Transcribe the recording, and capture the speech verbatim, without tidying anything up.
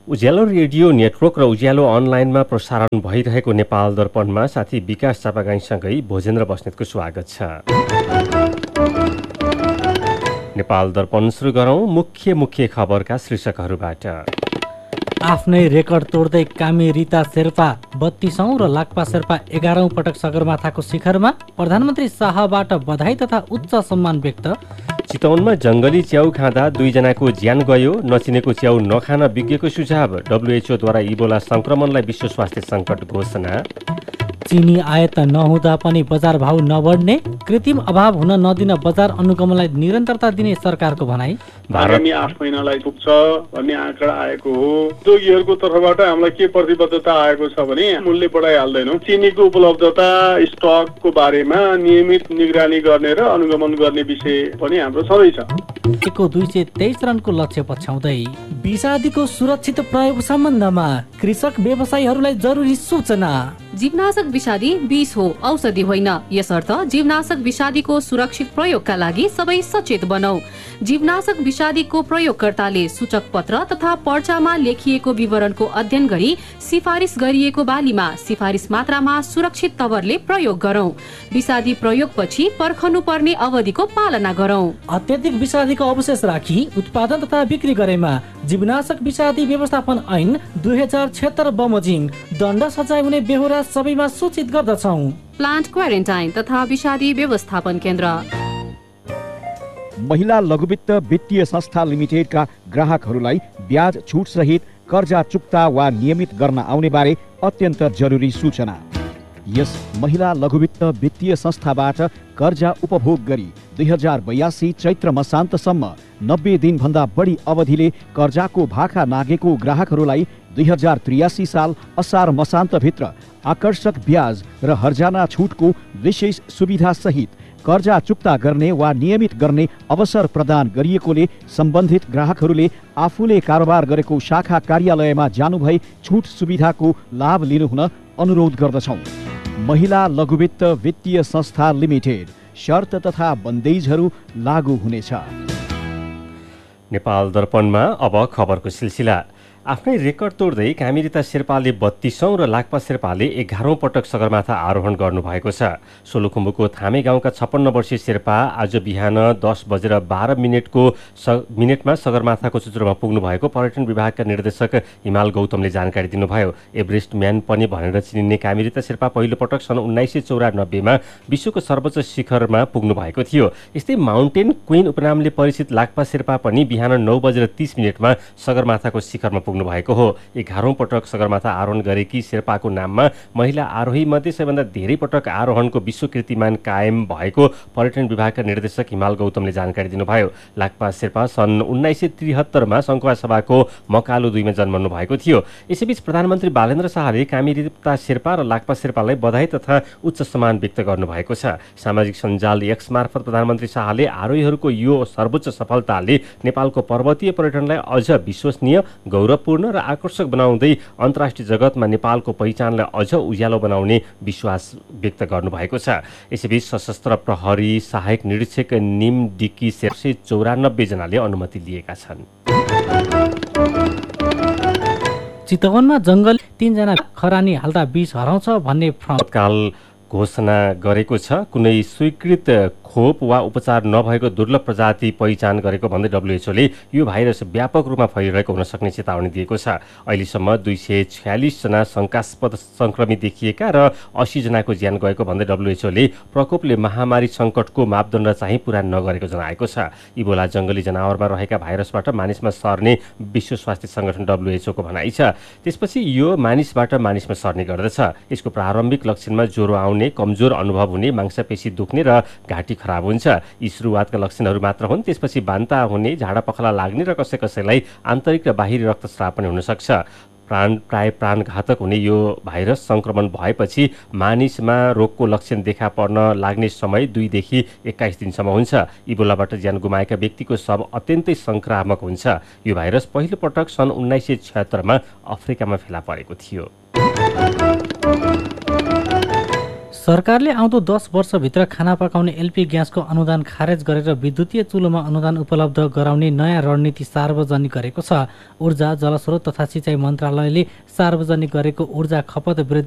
उज्यालो radio network र उज्यालो अनलाइनमा प्रसारण भइरहेको नेपाल दर्पणमा साथी विकास चापागाईसँगै भोजेन्द्र बस्नेतको स्वागत छ। नेपाल दर्पण सुरु गरौँ मुख्य मुख्य खबरका शीर्षकहरूबाट। आफ्नै रेकर्ड तोड्दै कामी रिता शेर्पा बत्तीसौँ र लाक्पा शेर्पा एघारौँ पटक सगरमाथाको शिखरमा, प्रधानमन्त्री शाहबाट बधाई तथा उच्च सम्मान व्यक्त। चितवनमा जङ्गली च्याउ खाँदा दुईजनाको ज्यान गयो, नचिनेको च्याउ नखान विज्ञको सुझाव। डब्लुएचओद्वारा इबोला सङ्क्रमणलाई विश्व स्वास्थ्य सङ्कट घोषणा। चिनी आयात नहुँदा पनि बजार भाउ नबढ्ने, कृत्रिम अभाव हुन नदिन बजार अनुगमनलाई निरन्तरता दिने सरकारको भनाई। आगामी आठ महिनालाई पुग्छ भन्ने आँकडा आएको हो। उद्योगीहरूको तर्फबाट हामीलाई के प्रतिबद्धता आएको छ भने मूल्य बढाइहाल्दैनौँ। चिनीको उपलब्धता स्टकको बारेमा नियमित निगरानी गर्ने र अनुगमन गर्ने विषय पनि हाम्रो छँदैछ। दुई सय तेइस रनको लक्ष्य पछ्याउँदै विषादीको सुरक्षित प्रयोग सम्बन्धमा कृषक व्यवसायीहरूलाई जरुरी सूचना। जीवनाशक विषादी विष हो, औषधि होइन। यसर्थ जीवनाशक विषादीको सुरक्षित प्रयोगका लागि सबै सचेत बनौ। जीवनाशक विषादीको प्रयोगकर्ताले सूचक पत्र तथा पर्चामा लेखिएको विवरणको अध्ययन गरी सिफारिस गरिएको बालीमा सिफारिस मात्रामा सुरक्षित तवरले प्रयोग गरौं। विषादी प्रयोगपछि पर्खनु पर्ने अवधिको पालना गरौं। अत्यधिक विषादीको अवशेष राखी उत्पादन तथा बिक्री गरेमा जीवनाशक विषादी व्यवस्थापन ऐन दुई हजार छिहत्तर बमोजिम दण्ड सजाय हुने बेहोरा सबैमा सूचित गर्दछौं। प्लान्ट क्वारेन्टाइन तथा विषादी व्यवस्थापन केन्द्र। महिला लघुवित्त वित्तीय संस्था लिमिटेडका ग्राहकहरूलाई ब्याज छुट सहित कर्जा चुक्ता वा नियमित गर्न आउने बारे अत्यन्त जरुरी सूचना। यस महिला लघुवित्त वित्तीय संस्थाबाट कर्जा उपभोग गरी दुई हजार बयासी चैत्र मसान्तसम्म नब्बे दिनभन्दा बढी अवधिले कर्जाको भाखा नागेको ग्राहकहरूलाई दुई हजार त्रियासी साल असार मसान्तभित्र आकर्षक ब्याज र हर्जाना छुटको विशेष सुविधा सहित कर्जा चुक्ता गर्ने वा नियमित गर्ने अवसर प्रदान गरिएकोले सम्बन्धित ग्राहकहरूले आफूले कारोबार गरेको शाखा कार्यालयमा जानुभई छुट सुविधाको लाभ लिनुहुन अनुरोध गर्दछौँ। महिला लघुवित्त वित्तीय संस्था लिमिटेड। शर्त तथा बन्देजहरू लागू हुनेछ। नेपाल दर्पणमा अब खबरको सिलसिला। आफ्नै रेकर्ड तोड्दै कामिरिता शेर्पाले बत्तीसौँ र लाक्पा शेर्पाले एघारौँ पटक सगरमाथा आरोहण गर्नुभएको छ। सोलुखुम्बुको थामे गाउँका छप्पन्न वर्षीय शेर्पा आज बिहान दस बजेर बाह्र मिनटको स मिनटमा सगरमाथाको चुचुरोमा पुग्नु भएको पर्यटन विभागका निर्देशक हिमाल गौतमले जानकारी दिनुभयो। एभरेस्ट म्यान पनि भनेर चिनिने कामिरिता शेर्पा पहिलो पटक सन् उन्नाइस सय चौरानब्बेमा विश्वको सर्वोच्च शिखरमा पुग्नु भएको थियो। यस्तै माउन्टेन क्विन उपनामले परिचित लाक्पा शेर्पा पनि बिहान नौ बजेर तीस मिनटमा सगरमाथाको शिखरमा पुग्नु भएको हो। एघारौँ पटक सगरमाथा आरोहण गरेकी शेर्पाको नाममा महिला आरोही मध्ये सबैभन्दा धेरै पटक आरोहणको विश्व कीर्तिमान कायम भएको पर्यटन विभागका निर्देशक हिमाल गौतमले जानकारी दिनुभयो। लाक्पा शेर्पा सन् उन्नाइस सय त्रिहत्तरमा सङ्खुवा सभाको मकालु दुईमा जन्मनु भएको थियो। यसैबीच प्रधानमन्त्री बालेन्द्र शाहले कामिरिता शेर्पा र लाक्पा शेर्पालाई बधाई तथा उच्च सम्मान व्यक्त गर्नुभएको छ। सामाजिक सञ्जाल एक्स मार्फत प्रधानमन्त्री शाहले आरोहीहरूको यो सर्वोच्च सफलताले नेपालको पर्वतीय पर्यटनलाई अझ विश्वसनीय, गौरव पूर्ण र आकर्षक बनाउँदै अन्तर्राष्ट्रिय जगतमा नेपालको पहिचानलाई अझ उज्यालो बनाउने विश्वास व्यक्त गर्नुभएको छ। यसैबीच सशस्त्र प्रहरी सहायक निरीक्षक निम डिक्की शेर्पा चौरानब्बे जनाले अनुमति लिएका छन्। चितवनमा जङ्गल तीनजना खरानी हाल्दा विष हराउँछ भन्ने तत्काल घोषणा गरेको छ। कुनै स्वीकृत खोप वा उपचार नभएको दुर्लभ प्रजाति पहिचान गरेको भन्दै डब्लुएचओले यो भाइरस व्यापक रूपमा फैलिरहेको हुन सक्ने चेतावनी दिएको छ। अहिलेसम्म दुई सय छयालिसजना शङ्कास्पद सङ्क्रमित देखिएका र अस्सी जनाको ज्यान गएको भन्दै डब्लुएचओले प्रकोपले महामारी सङ्कटको मापदण्ड चाहिँ पुरा नगरेको जनाएको छ। इबोला जङ्गली जनावरमा रहेका भाइरसबाट मानिसमा सर्ने विश्व स्वास्थ्य सङ्गठन डब्लुएचओको भनाइ छ। त्यसपछि यो मानिसबाट मानिसमा सर्ने गर्दछ। यसको प्रारम्भिक लक्षणमा ज्वरो आउने, कमजोर अनुभव हुने, मांसपेशी दुख्ने र घाँटी खराब हुन्छ। यी सुरुवातका लक्षणहरू मात्र हुन्। त्यसपछि बान्ता हुने, झाडा पखला लाग्ने र कसै कसैलाई आन्तरिक र बाहिरी रक्तस्राव पनि हुन सक्छ। प्राण प्राय प्राणघातक हुने यो भाइरस सङ्क्रमण भएपछि मानिसमा रोगको लक्षण देखा पर्न लाग्ने समय दुईदेखि एक्काइस दिनसम्म हुन्छ। इबोलाबाट ज्यान गुमाएका व्यक्तिको शव अत्यन्तै सङ्क्रामक हुन्छ। यो भाइरस पहिलो पटक सन् उन्नाइस सय छयत्तरमा अफ्रिकामा फेला परेको थियो। सरकारले आउँदो दस वर्षभित्र खाना पकाउने एलपी ग्यासको अनुदान खारेज गरेर विद्युतीय चुलोमा अनुदान उपलब्ध गराउने नयाँ रणनीति सार्वजनिक गरेको छ। ऊर्जा, जलस्रोत तथा सिँचाइ मन्त्रालयले सार्वजनिक गरेको ऊर्जा खपत वृद्धि